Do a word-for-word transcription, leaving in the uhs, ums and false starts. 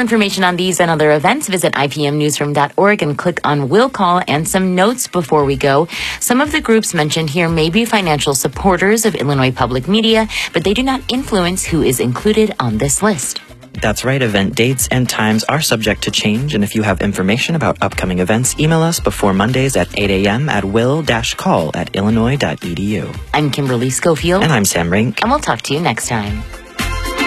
information on these and other events, visit I P M newsroom dot org and click on Will Call. And some notes before we go. Some of the groups mentioned here may be financial supporters of Illinois Public Media, but they do not influence who is included on this list. That's right. Event dates and times are subject to change, and if you have information about upcoming events, email us before Mondays at eight a.m. at will dash call at illinois dot e d u. I'm Kimberly Schofield. And I'm Sam Rink. And we'll talk to you next time.